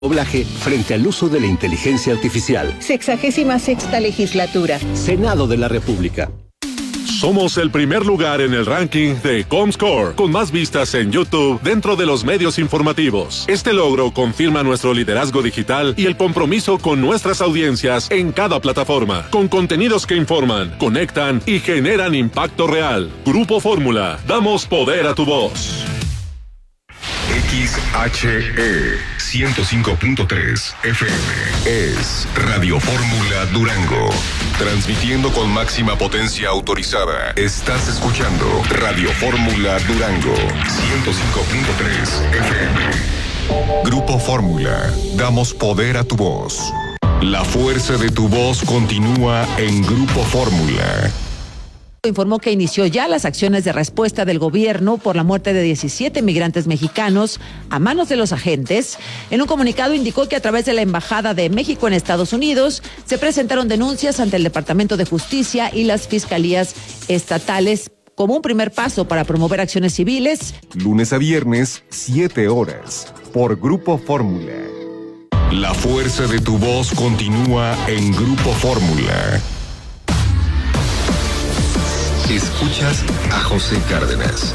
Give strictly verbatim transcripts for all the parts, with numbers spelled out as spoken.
Doblaje frente al uso de la inteligencia artificial. Sexagésima sexta legislatura. Senado de la República. Somos el primer lugar en el ranking de Comscore, con más vistas en YouTube dentro de los medios informativos. Este logro confirma nuestro liderazgo digital y el compromiso con nuestras audiencias en cada plataforma, con contenidos que informan, conectan y generan impacto real. Grupo Fórmula, damos poder a tu voz. X H E ciento cinco punto tres F M es Radio Fórmula Durango, transmitiendo con máxima potencia autorizada. Estás escuchando Radio Fórmula Durango ciento cinco punto tres F M. Grupo Fórmula, damos poder a tu voz. La fuerza de tu voz continúa en Grupo Fórmula. Informó que inició ya las acciones de respuesta del gobierno por la muerte de diecisiete migrantes mexicanos a manos de los agentes. En un comunicado indicó que a través de la Embajada de México en Estados Unidos se presentaron denuncias ante el Departamento de Justicia y las fiscalías estatales como un primer paso para promover acciones civiles. Lunes a viernes, siete horas, por Grupo Fórmula. La fuerza de tu voz continúa en Grupo Fórmula. Escuchas a José Cárdenas.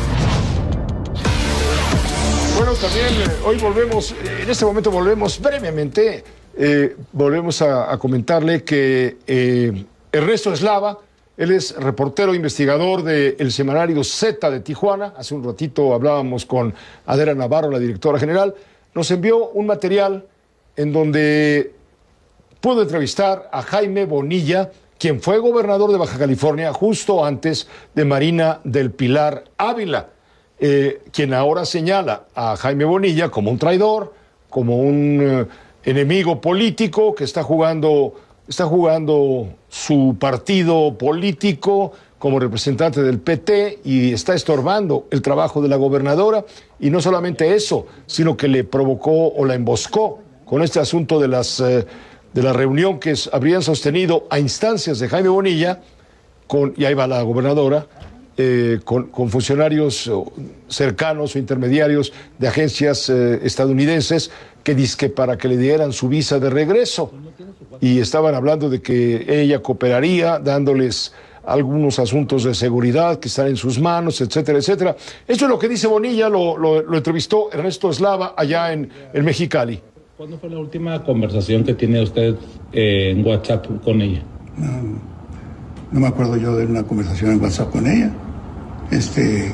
Bueno, también eh, hoy volvemos, eh, en este momento volvemos brevemente, eh, volvemos a, a comentarle que eh, Ernesto Eslava, él es reportero investigador del semanario Z de Tijuana. Hace un ratito hablábamos con Adela Navarro, la directora general. Nos envió un material en donde pudo entrevistar a Jaime Bonilla, quien fue gobernador de Baja California justo antes de Marina del Pilar Ávila, eh, quien ahora señala a Jaime Bonilla como un traidor, como un eh, enemigo político que está jugando, está jugando su partido político como representante del P T y está estorbando el trabajo de la gobernadora. Y no solamente eso, sino que le provocó o la emboscó con este asunto de las... Eh, de la reunión que habrían sostenido a instancias de Jaime Bonilla, con, y ahí va la gobernadora, eh, con, con funcionarios cercanos o intermediarios de agencias eh, estadounidenses que dizque para que le dieran su visa de regreso. Y estaban hablando de que ella cooperaría, dándoles algunos asuntos de seguridad que están en sus manos, etcétera, etcétera. Esto es lo que dice Bonilla, lo, lo, lo entrevistó Ernesto Eslava allá en, en Mexicali. ¿Cuándo fue la última conversación que tiene usted eh, en WhatsApp con ella? No, no me acuerdo yo de una conversación en WhatsApp con ella. Este...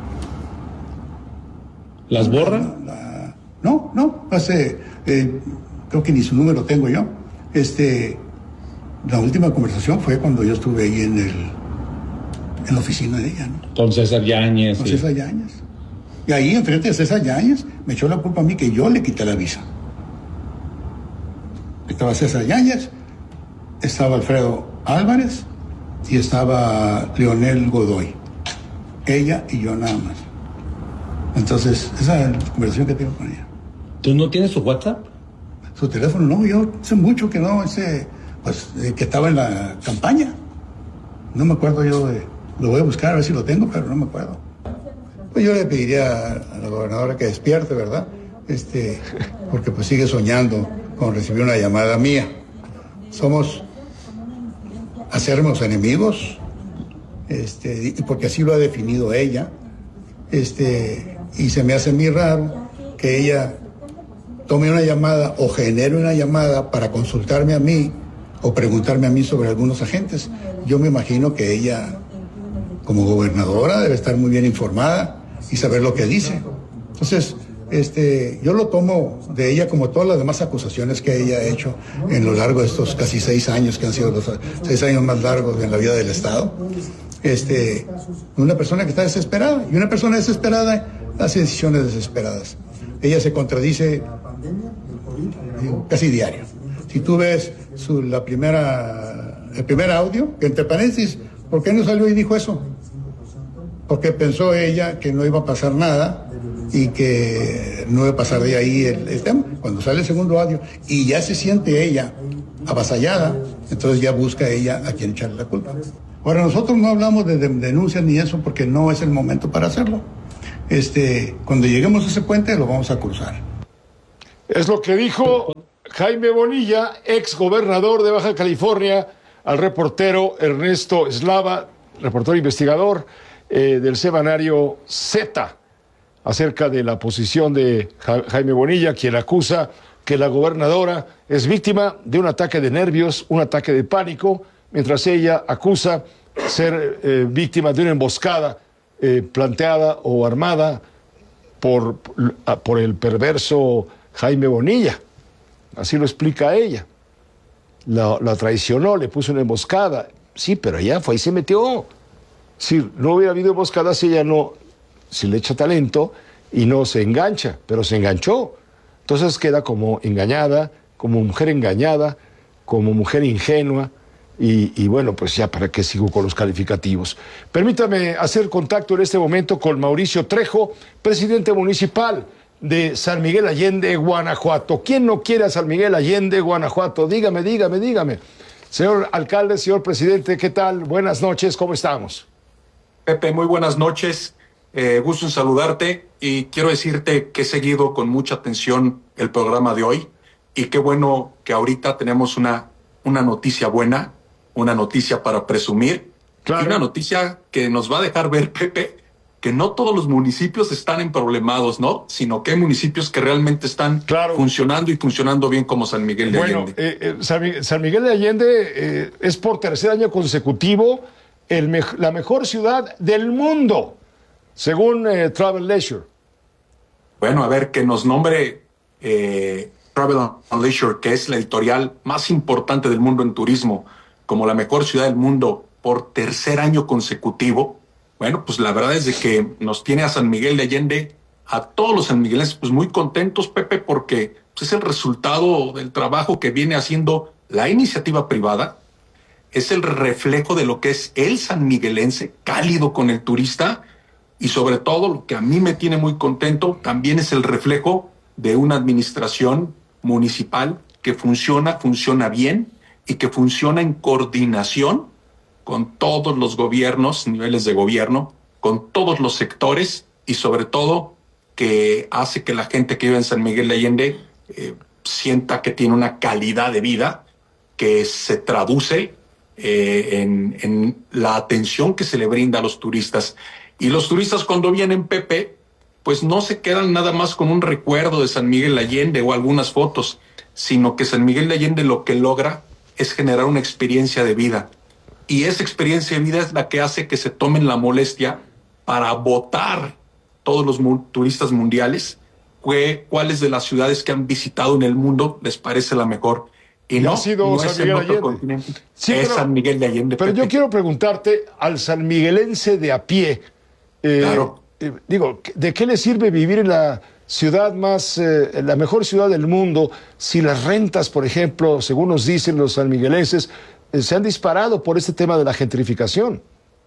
¿Las borra? La, la, no, no, hace... Eh, creo que ni su número tengo yo. Este... La última conversación fue cuando yo estuve ahí en el... en la oficina de ella, ¿no? Con César Yáñez. Con sí. César Yáñez. Y ahí, enfrente de César Yáñez, me echó la culpa a mí que yo le quité la visa. Estaba César Yáñez, estaba Alfredo Álvarez y estaba Leonel Godoy. Ella y yo nada más. Entonces, esa es la conversación que tengo con ella. ¿Tú no tienes su WhatsApp? Su teléfono, no, yo sé mucho que no, ese, pues, eh, que estaba en la campaña. No me acuerdo yo de... Lo voy a buscar a ver si lo tengo, pero no me acuerdo. Pues yo le pediría a la gobernadora que despierte, ¿verdad? Este, porque pues sigue soñando con recibir una llamada mía. Somos acérrimos enemigos, este, y porque así lo ha definido ella, este, y se me hace muy raro que ella tome una llamada o genere una llamada para consultarme a mí o preguntarme a mí sobre algunos agentes. Yo me imagino que ella, como gobernadora, debe estar muy bien informada y saber lo que dice. Entonces, Este, yo lo tomo de ella como todas las demás acusaciones que ella ha hecho en lo largo de estos casi seis años, que han sido los seis años más largos en la vida del Estado. Este, una persona que está desesperada, y una persona desesperada hace decisiones desesperadas. Ella se contradice casi diario. Si tú ves su, la primera, el primer audio, que entre paréntesis, ¿por qué no salió y dijo eso? Porque pensó ella que no iba a pasar nada y que no iba a pasar de ahí el, el tema. Cuando sale el segundo audio y ya se siente ella avasallada, entonces ya busca ella a quien echarle la culpa. Ahora, nosotros no hablamos de, de denuncias ni eso porque no es el momento para hacerlo. Este, cuando lleguemos a ese puente lo vamos a cruzar. Es lo que dijo Jaime Bonilla, ex gobernador de Baja California, al reportero Ernesto Eslava, reportero investigador eh, del semanario Z, acerca de la posición de ja- Jaime Bonilla, quien acusa que la gobernadora es víctima de un ataque de nervios, un ataque de pánico, mientras ella acusa ser eh, víctima de una emboscada eh, planteada o armada por, por el perverso Jaime Bonilla. Así lo explica ella. La, la traicionó, le puso una emboscada. Sí, pero ella fue y se metió. Si no hubiera habido emboscada, si ella no, si le echa talento y no se engancha, pero se enganchó. Entonces queda como engañada, como mujer engañada, como mujer ingenua. Y, y bueno, pues ya para qué sigo con los calificativos. Permítame hacer contacto en este momento con Mauricio Trejo, presidente municipal de San Miguel Allende, Guanajuato. ¿Quién no quiere a San Miguel Allende, Guanajuato? Dígame, dígame, dígame. Señor alcalde, señor presidente, ¿qué tal? Buenas noches, ¿cómo estamos? Pepe, muy buenas noches. Eh, gusto en saludarte y quiero decirte que he seguido con mucha atención el programa de hoy y qué bueno que ahorita tenemos una, una noticia buena, una noticia para presumir, claro. Y una noticia que nos va a dejar ver, Pepe, que no todos los municipios están emproblemados, ¿no? Sino que hay municipios que realmente están claro. funcionando y funcionando bien como San Miguel de bueno, Allende. Eh, eh, San, San Miguel de Allende eh, es por tercer año consecutivo el me la mejor ciudad del mundo, según eh, Travel Leisure. Bueno, a ver, que nos nombre eh, Travel and Leisure, que es la editorial más importante del mundo en turismo, como la mejor ciudad del mundo por tercer año consecutivo. Bueno, pues la verdad es de que nos tiene a San Miguel de Allende, a todos los sanmiguelenses, pues muy contentos, Pepe, porque pues, es el resultado del trabajo que viene haciendo la iniciativa privada, es el reflejo de lo que es el sanmiguelense, cálido con el turista, y sobre todo lo que a mí me tiene muy contento, también es el reflejo de una administración municipal que funciona, funciona bien, y que funciona en coordinación con todos los gobiernos, niveles de gobierno, con todos los sectores y sobre todo que hace que la gente que vive en San Miguel de Allende eh, sienta que tiene una calidad de vida que se traduce eh, en, en la atención que se le brinda a los turistas. Y los turistas cuando vienen, Pepe, pues no se quedan nada más con un recuerdo de San Miguel de Allende o algunas fotos, sino que San Miguel de Allende lo que logra es generar una experiencia de vida. Y esa experiencia de vida es la que hace que se tomen la molestia para votar todos los mu- turistas mundiales que, cuáles de las ciudades que han visitado en el mundo les parece la mejor. Y, y no, ha sido no San es Miguel en otro Allende. continente, Sí, es pero, San Miguel de Allende. Pero Pepe. yo quiero preguntarte al sanmiguelense de a pie, eh, Claro. eh, digo, ¿de qué le sirve vivir en la ciudad más, eh, la mejor ciudad del mundo, si las rentas, por ejemplo, según nos dicen los sanmiguelenses, eh, se han disparado por este tema de la gentrificación?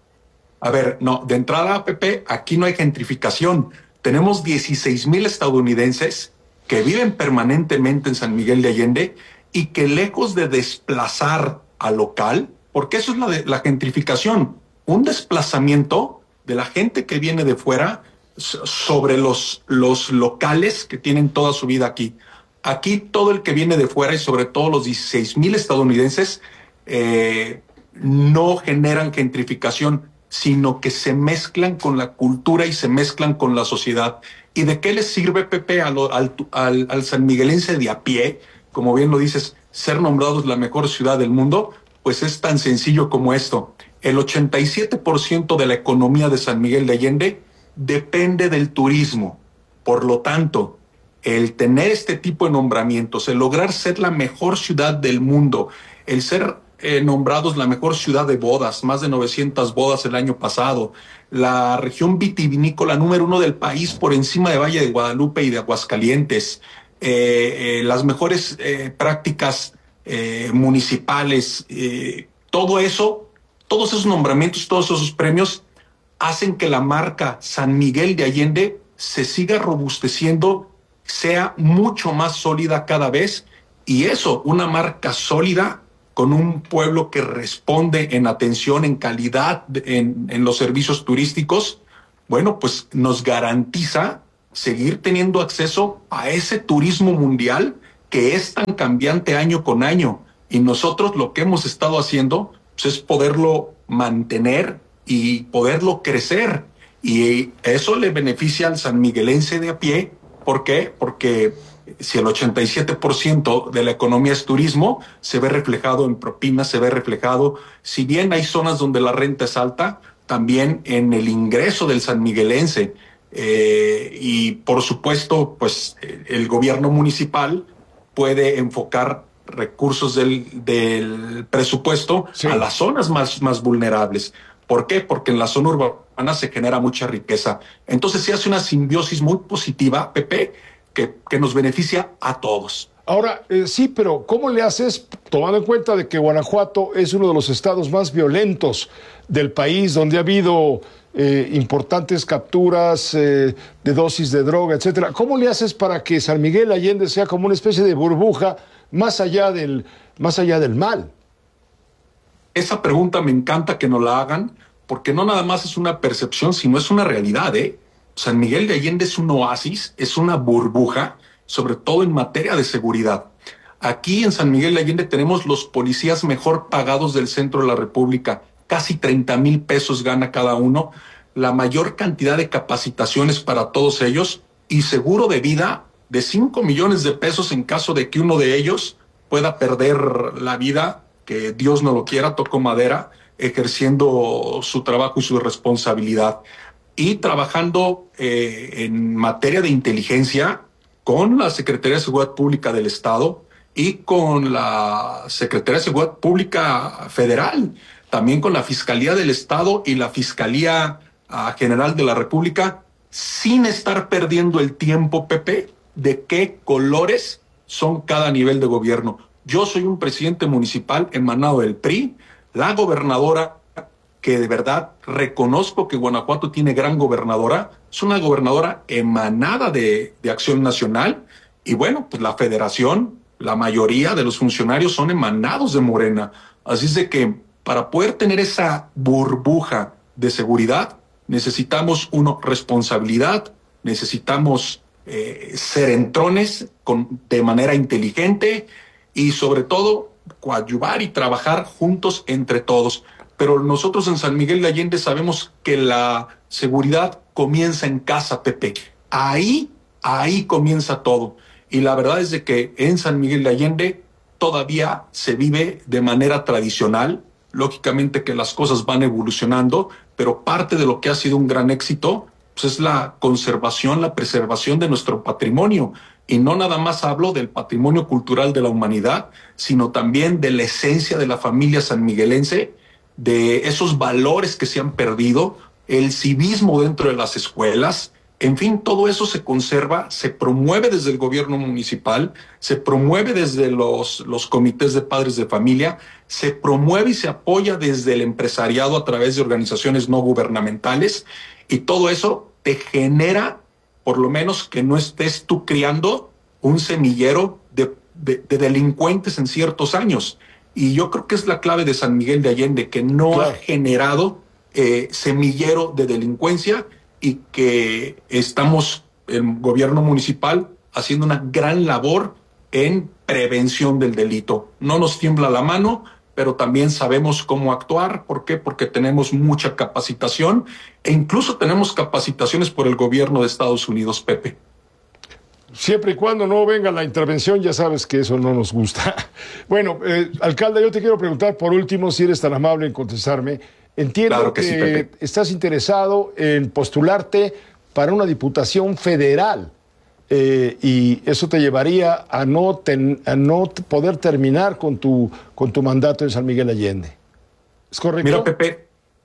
A ver, no, de entrada, Pepe, aquí no hay gentrificación. Tenemos dieciséis mil estadounidenses que viven permanentemente en San Miguel de Allende y que lejos de desplazar al local, porque eso es la, de, la gentrificación, un desplazamiento de la gente que viene de fuera sobre los, los locales que tienen toda su vida aquí. Aquí todo el que viene de fuera y sobre todo los dieciséis mil estadounidenses eh, no generan gentrificación, sino que se mezclan con la cultura y se mezclan con la sociedad. ¿Y de qué les sirve, Pepe, al, al, al, al sanmiguelense de a pie, como bien lo dices, ser nombrados la mejor ciudad del mundo? Pues es tan sencillo como esto. El ochenta y siete por ciento de la economía de San Miguel de Allende depende del turismo. Por lo tanto, el tener este tipo de nombramientos, el lograr ser la mejor ciudad del mundo, el ser eh, nombrados la mejor ciudad de bodas, más de novecientas bodas el año pasado, la región vitivinícola número uno del país por encima de Valle de Guadalupe y de Aguascalientes, eh, eh, las mejores eh, prácticas eh, municipales, eh, todo eso, todos esos nombramientos, todos esos premios hacen que la marca San Miguel de Allende se siga robusteciendo, sea mucho más sólida cada vez, y eso, una marca sólida con un pueblo que responde en atención, en calidad, en, en los servicios turísticos, bueno, pues nos garantiza seguir teniendo acceso a ese turismo mundial que es tan cambiante año con año. Y nosotros lo que hemos estado haciendo pues, es poderlo mantener y poderlo crecer. Y eso le beneficia al sanmiguelense de a pie. ¿Por qué? Porque si el ochenta y siete por ciento de la economía es turismo, se ve reflejado en propinas, se ve reflejado, si bien hay zonas donde la renta es alta, también en el ingreso del sanmiguelense. Eh, y por supuesto, pues el gobierno municipal puede enfocar recursos del, del presupuesto sí. a las zonas más, más vulnerables. ¿Por qué? Porque en la zona urbana se genera mucha riqueza. Entonces se hace una simbiosis muy positiva, Pepe, que, que nos beneficia a todos. Ahora, eh, sí, pero ¿cómo le haces, tomando en cuenta de que Guanajuato es uno de los estados más violentos del país, donde ha habido eh, importantes capturas eh, de dosis de droga, etcétera? ¿Cómo le haces para que San Miguel Allende sea como una especie de burbuja más allá del, más allá del mal? Esa pregunta me encanta que nos la hagan, porque no nada más es una percepción, sino es una realidad, ¿eh? San Miguel de Allende es un oasis, es una burbuja, sobre todo en materia de seguridad. Aquí en San Miguel de Allende tenemos los policías mejor pagados del centro de la República. Casi treinta mil pesos gana cada uno, la mayor cantidad de capacitaciones para todos ellos y seguro de vida de cinco millones de pesos en caso de que uno de ellos pueda perder la vida, que Dios no lo quiera, toco madera, ejerciendo su trabajo y su responsabilidad. Y trabajando eh, en materia de inteligencia con la Secretaría de Seguridad Pública del Estado y con la Secretaría de Seguridad Pública Federal, también con la Fiscalía del Estado y la Fiscalía uh, General de la República, sin estar perdiendo el tiempo, Pepe, de qué colores son cada nivel de gobierno. Yo soy un presidente municipal emanado del P R I, la gobernadora, que de verdad reconozco que Guanajuato tiene gran gobernadora, es una gobernadora emanada de, de Acción Nacional, y bueno, pues la federación, la mayoría de los funcionarios son emanados de Morena. Así es de que para poder tener esa burbuja de seguridad, necesitamos, uno, responsabilidad, necesitamos eh, ser entrones con, de manera inteligente y sobre todo coadyuvar y trabajar juntos entre todos. Pero nosotros en San Miguel de Allende sabemos que la seguridad comienza en casa, Pepe. Ahí, ahí comienza todo. Y la verdad es de que en San Miguel de Allende todavía se vive de manera tradicional. Lógicamente que las cosas van evolucionando, pero parte de lo que ha sido un gran éxito pues es la conservación, la preservación de nuestro patrimonio. Y no nada más hablo del patrimonio cultural de la humanidad, sino también de la esencia de la familia sanmiguelense, de esos valores que se han perdido, el civismo dentro de las escuelas. En fin, todo eso se conserva, se promueve desde el gobierno municipal, se promueve desde los, los comités de padres de familia, se promueve y se apoya desde el empresariado a través de organizaciones no gubernamentales, y todo eso te genera, por lo menos, que no estés tú criando un semillero de, de, de delincuentes en ciertos años. Y yo creo que es la clave de San Miguel de Allende, que no claro. ha generado eh, semillero de delincuencia, y que estamos, el gobierno municipal, haciendo una gran labor en prevención del delito. No nos tiembla la mano, pero también sabemos cómo actuar. ¿Por qué? Porque tenemos mucha capacitación e incluso tenemos capacitaciones por el gobierno de Estados Unidos, Pepe. Siempre y cuando no venga la intervención, ya sabes que eso no nos gusta. Bueno, eh, alcalde, yo te quiero preguntar por último, si eres tan amable en contestarme. Entiendo claro que, que sí, Pepe. Estás interesado en postularte para una diputación federal eh, y eso te llevaría a no, ten, a no poder terminar con tu, con tu mandato en San Miguel Allende. ¿Es correcto? Mira, Pepe,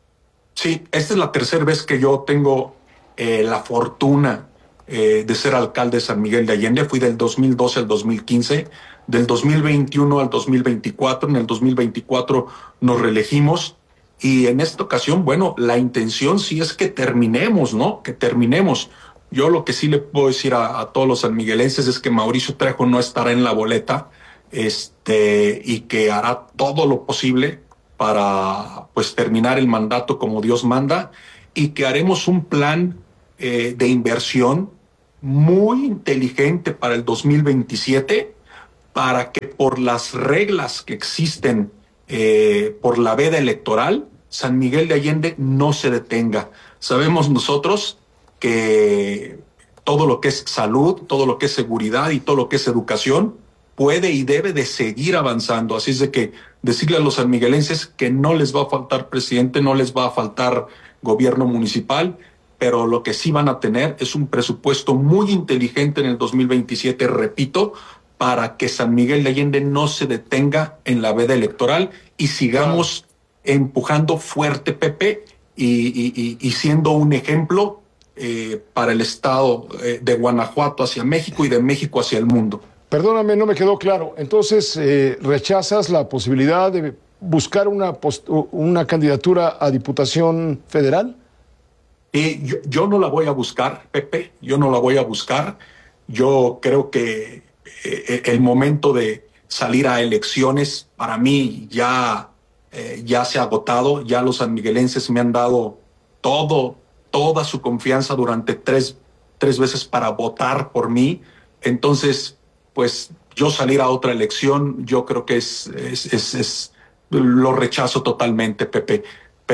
sí, esta es la tercera vez que yo tengo eh, la fortuna eh, de ser alcalde de San Miguel de Allende. Fui del dos mil doce al dos mil quince, del dos mil veintiuno al dos mil veinticuatro. En el dos mil veinticuatro nos reelegimos. Y en esta ocasión, bueno, la intención sí es que terminemos, ¿no? Que terminemos. Yo lo que sí le puedo decir a, a todos los sanmiguelenses es que Mauricio Trejo no estará en la boleta, este, y que hará todo lo posible para, pues, terminar el mandato como Dios manda, y que haremos un plan eh, de inversión muy inteligente para el dos mil veintisiete para que por las reglas que existen eh, por la veda electoral, San Miguel de Allende no se detenga. Sabemos nosotros que todo lo que es salud, todo lo que es seguridad y todo lo que es educación puede y debe de seguir avanzando. Así es de que decirle a los sanmiguelenses que no les va a faltar presidente, no les va a faltar gobierno municipal, pero lo que sí van a tener es un presupuesto muy inteligente en el dos mil veintisiete, repito, para que San Miguel de Allende no se detenga en la veda electoral y sigamos empujando fuerte, Pepe, y, y, y, y siendo un ejemplo eh, para el estado eh, de Guanajuato hacia México y de México hacia el mundo. Perdóname, no me quedó claro. Entonces, eh, ¿rechazas la posibilidad de buscar una, post una candidatura a Diputación Federal? Eh, yo, yo no la voy a buscar, Pepe, yo no la voy a buscar. Yo creo que eh, el momento de salir a elecciones para mí ya, eh, ya se ha agotado. Ya los sanmiguelenses me han dado todo, toda su confianza durante tres, tres veces para votar por mí. Entonces, pues yo salir a otra elección, yo creo que es, es, es, es lo rechazo totalmente, Pepe.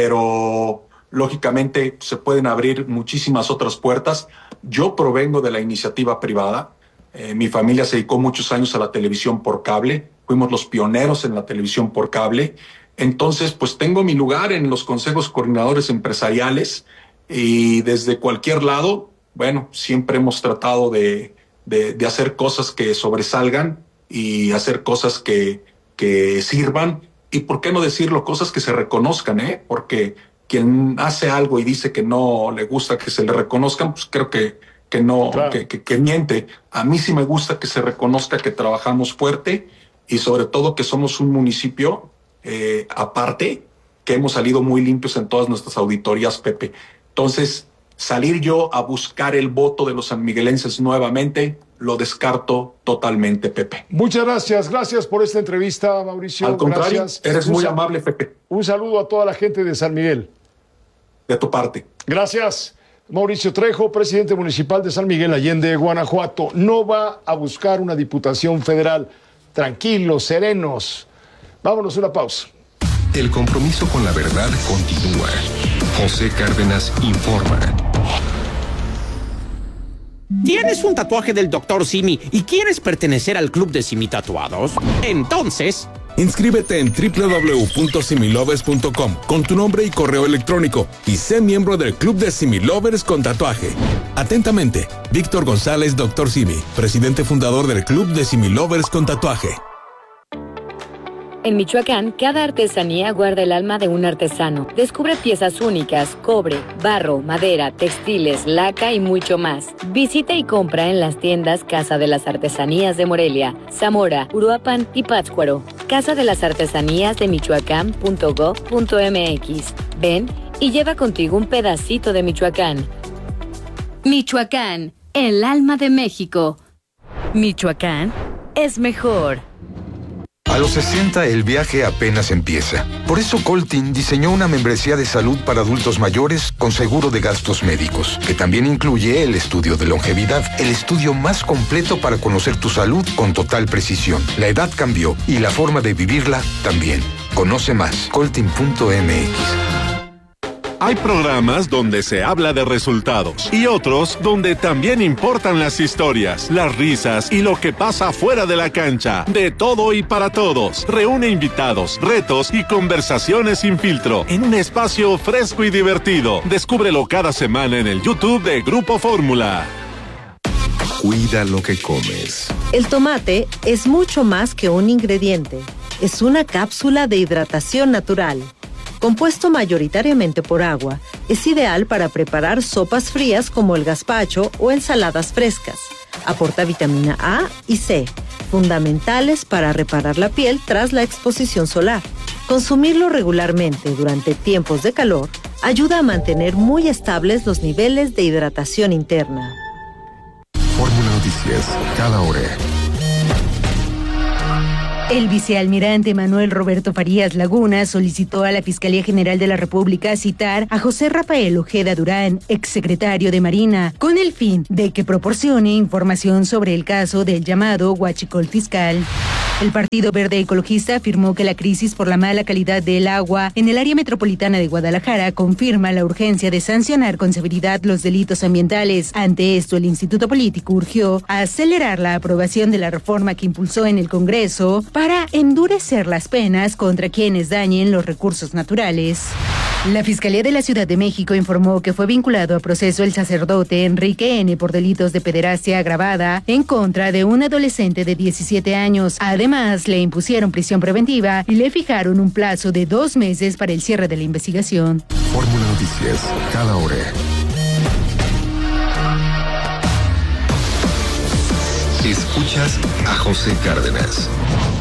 Pero lógicamente se pueden abrir muchísimas otras puertas. Yo provengo de la iniciativa privada. Eh, mi familia se dedicó muchos años a la televisión por cable. Fuimos los pioneros en la televisión por cable. Entonces, pues tengo mi lugar en los consejos coordinadores empresariales y desde cualquier lado, bueno, siempre hemos tratado de, de, de hacer cosas que sobresalgan y hacer cosas que, que sirvan. Y por qué no decirlo, cosas que se reconozcan, ¿eh? Porque quien hace algo y dice que no le gusta que se le reconozcan, pues creo que, que no, claro. que, que, que miente. A mí sí me gusta que se reconozca que trabajamos fuerte y sobre todo que somos un municipio eh, aparte, que hemos salido muy limpios en todas nuestras auditorías, Pepe. Entonces, salir yo a buscar el voto de los sanmiguelenses nuevamente, lo descarto totalmente, Pepe. Muchas gracias, gracias por esta entrevista, Mauricio. Al contrario, gracias. Eres un muy amable, Pepe. Un saludo a toda la gente de San Miguel. De tu parte. Gracias. Mauricio Trejo, presidente municipal de San Miguel Allende, Guanajuato. No va a buscar una diputación federal. Tranquilos, serenos. Vámonos a una pausa. El compromiso con la verdad continúa. José Cárdenas informa. ¿Tienes un tatuaje del doctor Simi y quieres pertenecer al club de Simi Tatuados? Entonces, inscríbete en doble u doble u doble u punto similovers punto com con tu nombre y correo electrónico y sé miembro del club de Similovers con tatuaje. Atentamente, Víctor González, doctor Simi, presidente fundador del club de Similovers con tatuaje. En Michoacán, cada artesanía guarda el alma de un artesano. Descubre piezas únicas, cobre, barro, madera, textiles, laca y mucho más. Visita y compra en las tiendas Casa de las Artesanías de Morelia, Zamora, Uruapan y Pátzcuaro. Casa de las Artesanías de Michoacán punto gob punto m x. Ven y lleva contigo un pedacito de Michoacán. Michoacán, el alma de México. Michoacán es mejor. A los sesenta el viaje apenas empieza. Por eso Coltin diseñó una membresía de salud para adultos mayores con seguro de gastos médicos, que también incluye el estudio de longevidad, el estudio más completo para conocer tu salud con total precisión. La edad cambió y la forma de vivirla también. Conoce más, coltin punto m x. Hay programas donde se habla de resultados y otros donde también importan las historias, las risas y lo que pasa fuera de la cancha. De todo y para todos. Reúne invitados, retos y conversaciones sin filtro en un espacio fresco y divertido. Descúbrelo cada semana en el YouTube de Grupo Fórmula. Cuida lo que comes. El tomate es mucho más que un ingrediente. Es una cápsula de hidratación natural. Compuesto mayoritariamente por agua, es ideal para preparar sopas frías como el gazpacho o ensaladas frescas. Aporta vitamina A y C, fundamentales para reparar la piel tras la exposición solar. Consumirlo regularmente durante tiempos de calor ayuda a mantener muy estables los niveles de hidratación interna. Fórmula Noticias, cada hora. El vicealmirante Manuel Roberto Farías Laguna solicitó a la Fiscalía General de la República citar a José Rafael Ojeda Durán, exsecretario de Marina, con el fin de que proporcione información sobre el caso del llamado huachicol fiscal. El Partido Verde Ecologista afirmó que la crisis por la mala calidad del agua en el área metropolitana de Guadalajara confirma la urgencia de sancionar con severidad los delitos ambientales. Ante esto, el Instituto Político urgió a acelerar la aprobación de la reforma que impulsó en el Congreso para endurecer las penas contra quienes dañen los recursos naturales. La Fiscalía de la Ciudad de México informó que fue vinculado a proceso el sacerdote Enrique N. por delitos de pederastia agravada en contra de un adolescente de diecisiete años. Además, le impusieron prisión preventiva y le fijaron un plazo de dos meses para el cierre de la investigación. Fórmula Noticias, cada hora. Escuchas a José Cárdenas.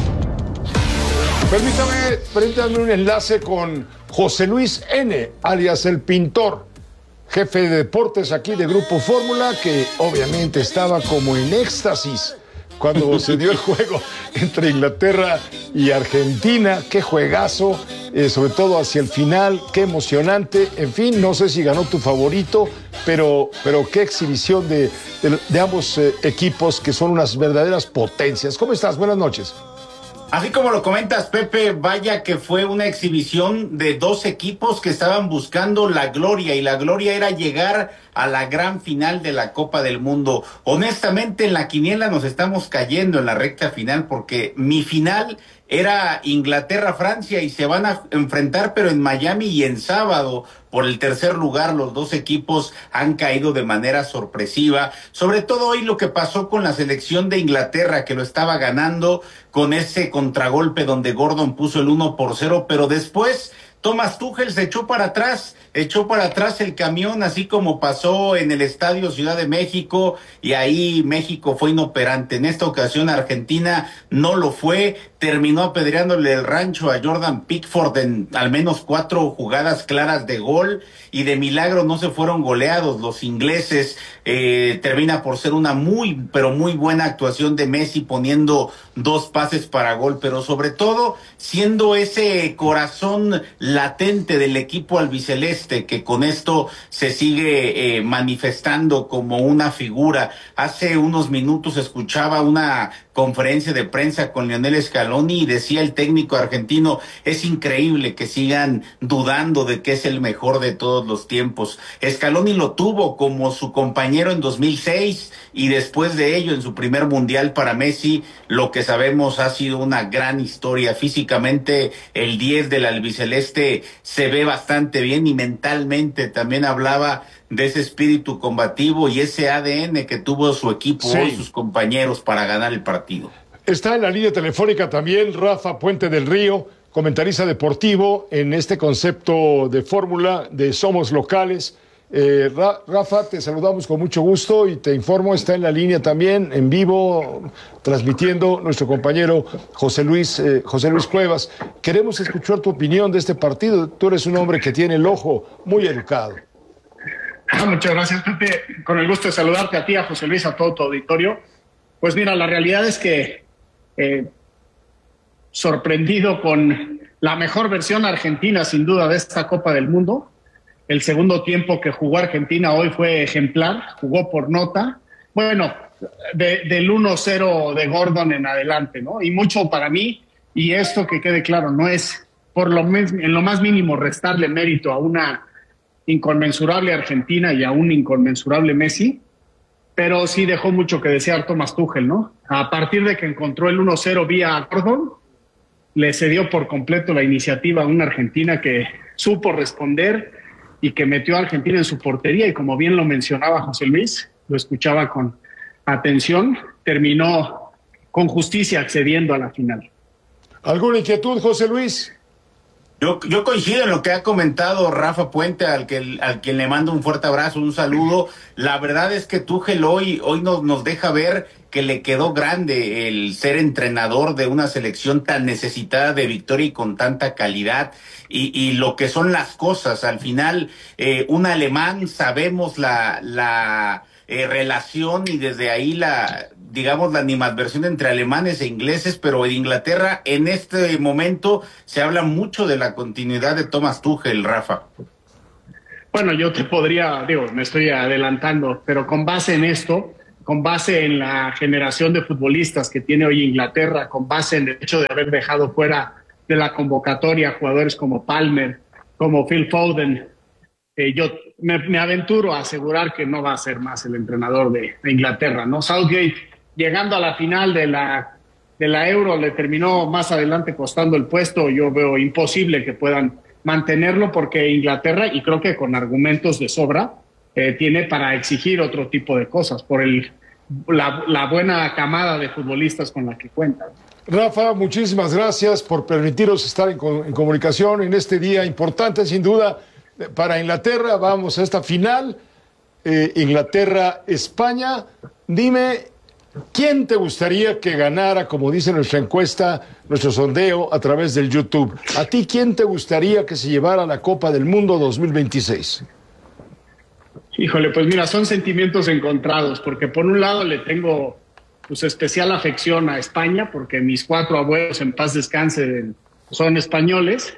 Permítame, permítame un enlace con José Luis N., alias El Pintor, jefe de deportes aquí de Grupo Fórmula, que obviamente estaba como en éxtasis cuando se dio el juego entre Inglaterra y Argentina. Qué juegazo, eh, sobre todo hacia el final, qué emocionante. En fin, no sé si ganó tu favorito, pero, pero qué exhibición de, de, de ambos eh, equipos, que son unas verdaderas potencias. ¿Cómo estás? Buenas noches. Así como lo comentas, Pepe, vaya que fue una exhibición de dos equipos que estaban buscando la gloria, y la gloria era llegar a la gran final de la Copa del Mundo. Honestamente, en la quiniela nos estamos cayendo en la recta final, porque mi final era Inglaterra-Francia y se van a enfrentar, pero en Miami y en sábado, por el tercer lugar. Los dos equipos han caído de manera sorpresiva, sobre todo hoy lo que pasó con la selección de Inglaterra, que lo estaba ganando con ese contragolpe donde Gordon puso el uno por cero, pero después Thomas Tuchel se echó para atrás, echó para atrás el camión, así como pasó en el Estadio Ciudad de México, y ahí México fue inoperante. En esta ocasión Argentina no lo fue, terminó apedreándole el rancho a Jordan Pickford en al menos cuatro jugadas claras de gol, y de milagro no se fueron goleados los ingleses. Eh, termina por ser una muy, pero muy buena actuación de Messi, poniendo dos pases para gol, pero sobre todo siendo ese corazón latente del equipo albiceleste, que con esto se sigue eh, manifestando como una figura. Hace unos minutos escuchaba una conferencia de prensa con Lionel Scaloni y decía el técnico argentino: es increíble que sigan dudando de que es el mejor de todos los tiempos. Scaloni lo tuvo como su compañero en dos mil seis, y después de ello, en su primer mundial para Messi, lo que sabemos ha sido una gran historia. Físicamente el diez del albiceleste se ve bastante bien, y mentalmente también hablaba de ese espíritu combativo y ese A D N que tuvo su equipo, sí, hoy, sus compañeros, para ganar el partido. Está en la línea telefónica también Rafa Puente del Río, comentarista deportivo en este concepto de fórmula de Somos Locales. Eh, Ra- Rafa, te saludamos con mucho gusto y te informo, está en la línea también, en vivo, transmitiendo nuestro compañero José Luis, eh, José Luis Cuevas. Queremos escuchar tu opinión de este partido. Tú eres un hombre que tiene el ojo muy educado. Ah, muchas gracias, Pepe. Con el gusto de saludarte a ti, a José Luis, a todo tu auditorio. Pues mira, la realidad es que eh, sorprendido con la mejor versión argentina, sin duda, de esta Copa del Mundo. El segundo tiempo que jugó Argentina hoy fue ejemplar, jugó por nota. Bueno, de, del uno cero de Gordon en adelante, ¿no? Y mucho para mí, y esto que quede claro, no es por lo mes, en lo más mínimo restarle mérito a una inconmensurable Argentina y a un inconmensurable Messi, pero sí dejó mucho que desear Thomas Tuchel, ¿no? A partir de que encontró el uno cero vía Gordon, le cedió por completo la iniciativa a una Argentina que supo responder y que metió a Argentina en su portería, y como bien lo mencionaba José Luis, lo escuchaba con atención, terminó con justicia accediendo a la final. ¿Alguna inquietud, José Luis? Yo, yo coincido en lo que ha comentado Rafa Puente, al que al quien le mando un fuerte abrazo, un saludo. La verdad es que Tuchel hoy, hoy nos, nos deja ver que le quedó grande el ser entrenador de una selección tan necesitada de victoria y con tanta calidad, y, y lo que son las cosas. Al final, eh, un alemán, sabemos la, la eh, relación, y desde ahí la digamos, la animadversión entre alemanes e ingleses, pero en Inglaterra en este momento se habla mucho de la continuidad de Thomas Tuchel, Rafa. Bueno, yo te podría, digo, me estoy adelantando, pero con base en esto, con base en la generación de futbolistas que tiene hoy Inglaterra, con base en el hecho de haber dejado fuera de la convocatoria jugadores como Palmer, como Phil Foden, eh, yo me, me aventuro a asegurar que no va a ser más el entrenador de, de Inglaterra, ¿no? Southgate, llegando a la final de la, de la Euro, le terminó más adelante costando el puesto. Yo veo imposible que puedan mantenerlo porque Inglaterra, y creo que con argumentos de sobra, eh, tiene para exigir otro tipo de cosas por el, la, la buena camada de futbolistas con la que cuentan. Rafa, muchísimas gracias por permitirnos estar en, en comunicación en este día importante, sin duda, para Inglaterra. Vamos a esta final, eh, Inglaterra-España. Dime, ¿quién te gustaría que ganara, como dice nuestra encuesta, nuestro sondeo a través del YouTube? ¿A ti quién te gustaría que se llevara la Copa del Mundo dos mil veintiséis? Híjole, pues mira, son sentimientos encontrados, porque por un lado le tengo pues especial afección a España, porque mis cuatro abuelos, en paz descansen, son españoles,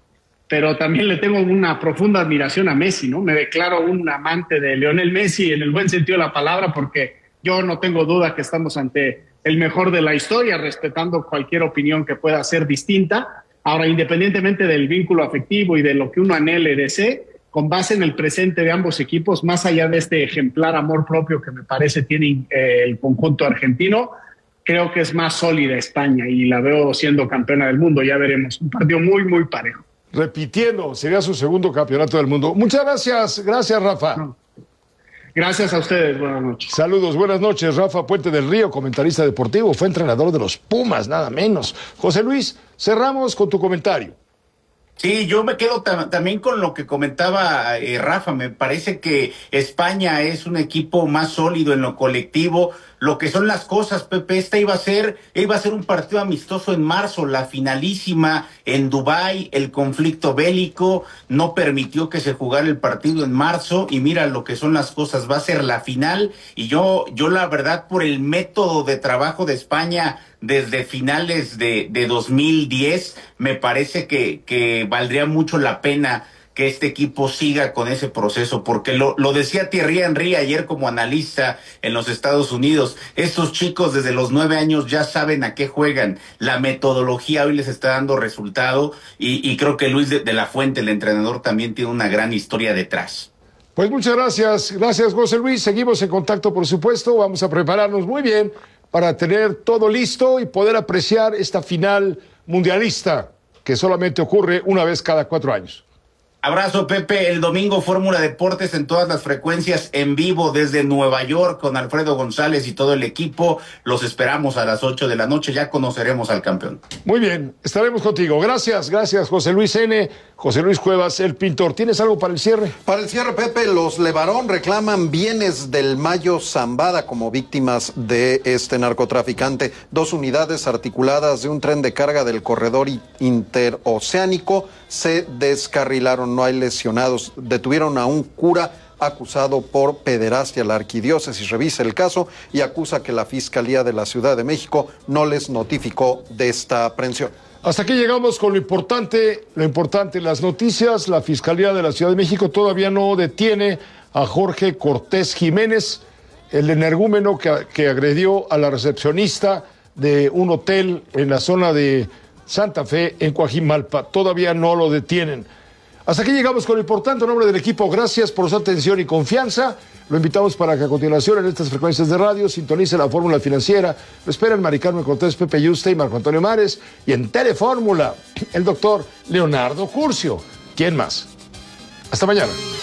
pero también le tengo una profunda admiración a Messi, ¿no? Me declaro un amante de Lionel Messi en el buen sentido de la palabra, porque yo no tengo duda que estamos ante el mejor de la historia, respetando cualquier opinión que pueda ser distinta. Ahora, independientemente del vínculo afectivo y de lo que uno anhele y desee, con base en el presente de ambos equipos, más allá de este ejemplar amor propio que me parece tiene eh, el conjunto argentino, creo que es más sólida España y la veo siendo campeona del mundo. Ya veremos, un partido muy, muy parejo. Repitiendo, sería su segundo campeonato del mundo. Muchas gracias, gracias Rafa. No. Gracias a ustedes, buenas noches. Saludos, buenas noches. Rafa Puente del Río, comentarista deportivo, fue entrenador de los Pumas, nada menos. José Luis, cerramos con tu comentario. Sí, yo me quedo tam- también con lo que comentaba eh, Rafa. Me parece que España es un equipo más sólido en lo colectivo. Lo que son las cosas, Pepe, esta iba a ser, iba a ser un partido amistoso en marzo, la finalísima en Dubái, el conflicto bélico no permitió que se jugara el partido en marzo y mira lo que son las cosas, va a ser la final y yo, yo la verdad por el método de trabajo de España desde finales de, de dos mil diez, me parece que, que valdría mucho la pena que este equipo siga con ese proceso, porque lo, lo decía Thierry Henry ayer como analista en los Estados Unidos, estos chicos desde los nueve años ya saben a qué juegan, la metodología hoy les está dando resultado y, y creo que Luis de, de la Fuente, el entrenador, también tiene una gran historia detrás. Pues muchas gracias, gracias José Luis, seguimos en contacto por supuesto, vamos a prepararnos muy bien para tener todo listo y poder apreciar esta final mundialista que solamente ocurre una vez cada cuatro años. Abrazo, Pepe. El domingo Fórmula Deportes en todas las frecuencias en vivo desde Nueva York con Alfredo González y todo el equipo. Los esperamos a las ocho de la noche. Ya conoceremos al campeón. Muy bien, estaremos contigo. Gracias, gracias José Luis N., José Luis Cuevas, el pintor. ¿Tienes algo para el cierre? Para el cierre, Pepe, los Levarón reclaman bienes del Mayo Zambada como víctimas de este narcotraficante. Dos unidades articuladas de un tren de carga del corredor interoceánico se descarrilaron, no hay lesionados. Detuvieron a un cura acusado por pederastia. La arquidiócesis revisa el caso y acusa que la Fiscalía de la Ciudad de México no les notificó de esta aprehensión. Hasta aquí llegamos con lo importante, lo importante, las noticias. La Fiscalía de la Ciudad de México todavía no detiene a Jorge Cortés Jiménez, el energúmeno que, que agredió a la recepcionista de un hotel en la zona de Santa Fe, en Coajimalpa. Todavía no lo detienen. Hasta aquí llegamos con lo importante. En nombre del equipo, gracias por su atención y confianza. Lo invitamos para que a continuación en estas frecuencias de radio sintonice la Fórmula Financiera. Lo esperan Mari Carmen Cortés, Pepe Yuste y Marco Antonio Mares. Y en Telefórmula, el doctor Leonardo Curcio. ¿Quién más? Hasta mañana.